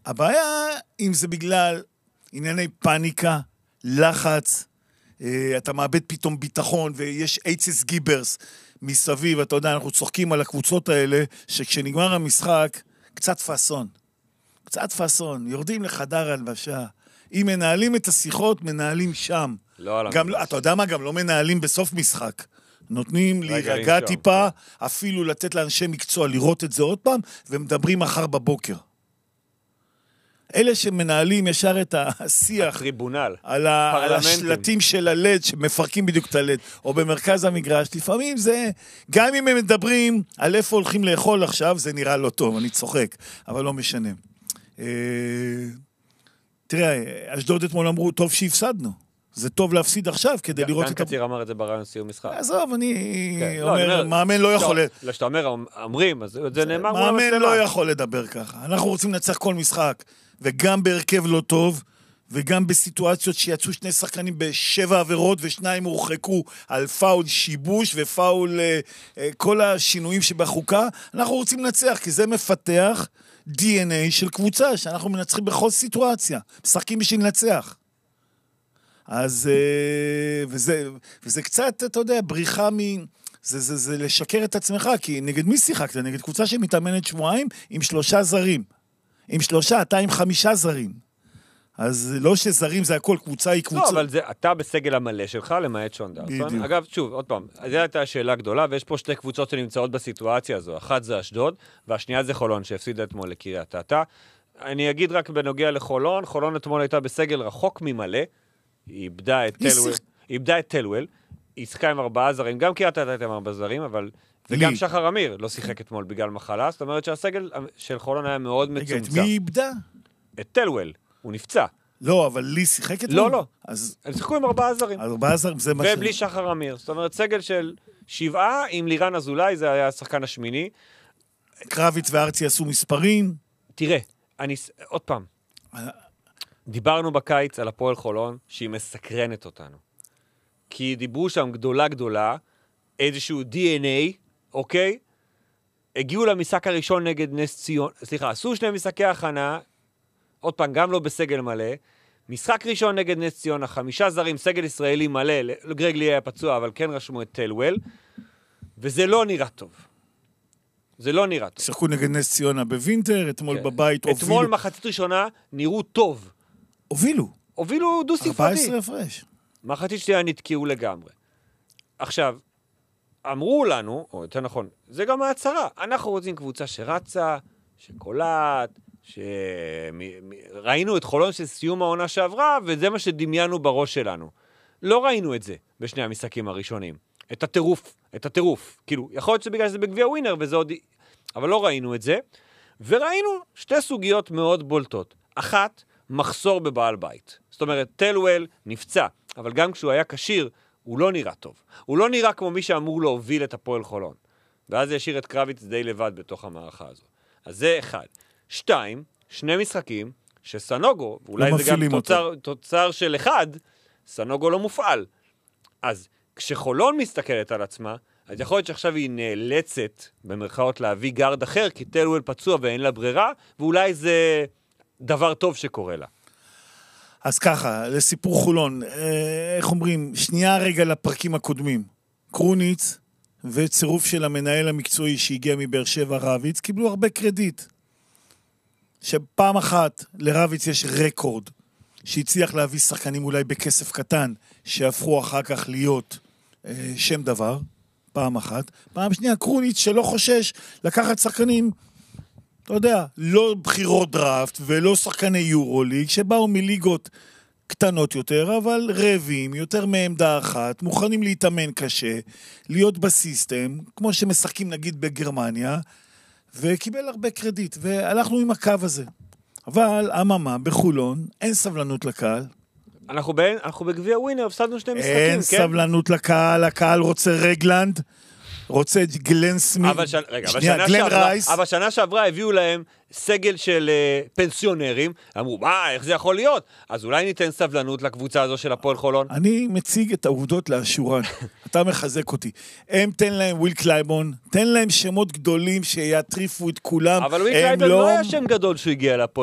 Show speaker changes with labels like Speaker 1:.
Speaker 1: הבעיה, אם זה בגלל ענייני פאניקה, לחץ, אתה מאבד פתאום ביטחון, ויש אייצס גיברס מסביב, אתה יודע, אנחנו צוחקים על הקבוצות האלה, שכשנגמר המשחק, קצת פסון, יורדים לחדר הלבשה, אם מנהלים את השיחות, מנהלים שם.
Speaker 2: לא על
Speaker 1: גם, אתה יודע מה, גם לא מנהלים בסוף משחק. נותנים להירגע טיפה, אפילו לתת לאנשי מקצוע לראות את זה עוד פעם, ומדברים מחר בבוקר. אלה שמנהלים ישר את השיח
Speaker 2: הטריבונל,
Speaker 1: על השלטים של הלד, שמפרקים בדיוק את הלד, או במרכז המגרש, לפעמים זה, גם אם הם מדברים על איפה הולכים לאכול עכשיו, זה נראה לא טוב, אני צוחק, אבל לא משנה. תראה, אשדוד אתמול אמרו, טוב שהפסדנו. זה טוב להפסיד עכשיו, כדי לראות את...
Speaker 2: דן קציר אמר את זה ברעיון סיום משחק.
Speaker 1: עזוב, אני אומר, מאמן לא יכול...
Speaker 2: לא, שאתה אומר, אומרים, אז זה נאמר...
Speaker 1: מאמן לא יכול לדבר ככה. אנחנו רוצים לנצח כל משחק, וגם בהרכב לא טוב, וגם בסיטואציות שיצאו שני שחקנים ב7 עבירות, ושניים הורחקו על פאול שיבוש, ופאול כל השינויים שבחוקה, אנחנו רוצים לנצח, כי זה מפתח DNA של קבוצה, שאנחנו מנצחים בכל סיטואציה, משחקים בשביל לנצח. אז, וזה קצת, אתה יודע, בריחה זה לשקר את עצמך, כי נגד מי שיחקת? נגד קבוצה שמתאמנת שבועיים עם 3 זרים. עם 3, אתה עם 5 זרים. אז לא שזרים זה הכל, קבוצה היא קבוצה.
Speaker 2: לא, אבל זה, אתה בסגל המלא שלך, למעט שון דרסון. אגב, שוב, עוד פעם, זו הייתה שאלה גדולה, ויש פה 2 קבוצות שנמצאות בסיטואציה הזו. אחת זה אשדוד, והשנייה זה חולון, שהפסידה אתמול לקריית אתא. אני אגיד רק בנוגע לחולון, חולון אתמול הייתה בסגל רחוק ממלא, היא איבדה את טלוול, היא שיחקה עם 4 זרים, גם קריית אתא הייתה עם 4 זרים, אבל... וגם שחר אמיר לא שיחק אתמול בגלל מחלה, זאת אומרת שהסגל של חולון היה מאוד מצומצם.
Speaker 1: מי איבדה?
Speaker 2: את טלוול, הוא נפצע.
Speaker 1: לא, אבל לי שיחק אתמול?
Speaker 2: לא. הם שיחקו עם 4 זרים.
Speaker 1: 4 זרים, זה מה ש...
Speaker 2: ובלי שחר אמיר. זאת אומרת, סגל של 7 עם לירן אזולאי, זה היה השחקן השמיני.
Speaker 1: קרביץ וארצי עשו מספרים.
Speaker 2: תראה, עוד פעם. דיברנו בקיץ על הפועל חולון, שהיא מסקרנת אותנו. כי דיברו שם גדולה, איזשהו DNA, אוקיי? הגיעו למשחק הראשון נגד נס ציון, סליחה, עשו 2 משחקי הכנה, עוד פעם, גם לא בסגל מלא, משחק ראשון נגד נס ציון, 5 זרים, סגל ישראלי מלא, גרג לי היה פצוע, אבל כן רשמו את טלוול, וזה לא נראה טוב. זה לא נראה טוב.
Speaker 1: שיחקו נגד נס ציונה בווינטר, אתמול בבית הובילו.
Speaker 2: אתמול מחצית ראשונה נראו טוב. הובילו דו ספרתי.
Speaker 1: 14 הפרש.
Speaker 2: מחצית שנייה נתקעו לגמרי. עכשיו, אמרו לנו, או יותר נכון, זה גם ההצהרה, אנחנו רוצים קבוצה שרצה, שקולט, ראינו את חולון של סיום העונה שעברה, וזה מה שדמיינו בראש שלנו. לא ראינו את זה בשני המשחקים הראשונים. את הטירוף. כאילו, יכול להיות שבגלל שזה בגביע ווינר, וזה עוד... אבל לא ראינו את זה. וראינו 2 סוגיות מאוד בולטות. אחת, מחסור בבעל בית. זאת אומרת, טלוול נפצע, אבל גם כשהוא היה קשיר, הוא לא נראה טוב. הוא לא נראה כמו מי שאמור להוביל את הפועל חולון. ואז זה ישאיר את קרביץ די לבד בתוך המערכה הזו. אז זה 1. 2, 2 משחקים שסנוגו, ואולי
Speaker 1: לא
Speaker 2: זה גם תוצר של 1, סנוגו לא מופעל. אז כשחולון מסתכלת על עצמה, אז יכול להיות שעכשיו היא נאלצת במרכאות להביא גארד אחר, כי טלוול פצוע ואין לה ברירה, ואולי זה דבר טוב שקורה לה.
Speaker 1: אז ככה, לסיפור חולון, איך אומרים, שנייה רגע לפרקים הקודמים. קרוניץ וצירוף של המנהל המקצועי שהגיע מבאר שבע רביץ, קיבלו הרבה קרדיט. שפעם אחת לרביץ יש רקורד, שהצליח להביא שחקנים אולי בכסף קטן, שהפכו אחר כך להיות שם דבר, פעם אחת. פעם שנייה, קרוניץ שלא חושש לקחת שחקנים, אתה יודע, לא בחירות דראפט ולא שחקני יורוליג, שבאו מליגות קטנות יותר, אבל רבים, יותר מעמדה אחת, מוכנים להתאמן קשה, להיות בסיסטם, כמו שמשחקים נגיד בגרמניה, וקיבל הרבה קרדיט, והלכנו עם הקו הזה. אבל, אממה, בחולון, אין סבלנות לקהל.
Speaker 2: אנחנו בגביע ווינר, הפסדנו 2 משחקים,
Speaker 1: אין
Speaker 2: כן?
Speaker 1: סבלנות לקהל, הקהל רוצה רגלנד, רוצה את גלן סמית,
Speaker 2: אבל שנה שעברה הביאו להם סגל של פנסיונרים, אמרו, איך זה יכול להיות? אז אולי ניתן סבלנות לקבוצה הזו של הפועל חולון?
Speaker 1: אני מציג את העובדות לאשורן, אתה מחזק אותי. הם תן להם וויל קלייבון, תן להם שמות גדולים שיטריפו את כולם.
Speaker 2: אבל וויל קלייבון לא היה שם גדול שהוא הגיע לפועל.